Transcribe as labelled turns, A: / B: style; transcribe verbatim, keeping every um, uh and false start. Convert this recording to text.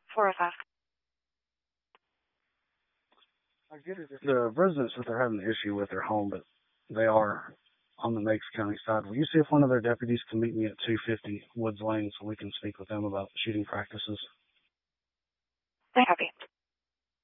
A: four oh five.
B: I get it. If the residents that they're having an issue with their home, but they are on the Meigs County side, will you see if one of their deputies can meet me at two fifty Woods Lane so we can speak with them about shooting practices?
A: I copy.